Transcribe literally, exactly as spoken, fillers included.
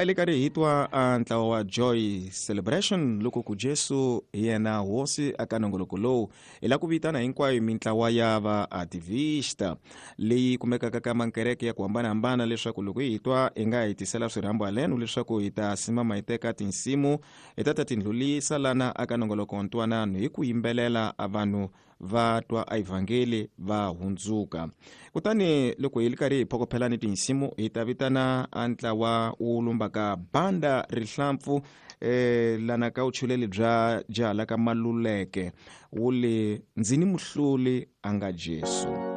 ele kari hitwa ntlawa wa Joy Celebration loko ku Jesu yena hosi aka nongoloko lowu ila ku vitana hinkwayo mintlawa ya va activista leyi kumekaka ka mankereke ya ku hambanahambana leswaku loko hi hitwa hi nga hitisela swirhambo haleno leswaku hi ta simama hi teka tinsimu hi ta ta tindlulisa lana aka nongoloko ntwanano hi ku yimbelela a vanhu va twa a ivhangeli va hundzuka. Kutani loko hi karhi hi phokophelani tinsimu hi ta vitana ntlawa wu lumbaka banda rihlampfu eh, lana ka uchuleli bya jala ka Maluleke wule ndzini muhluli anga Jesu.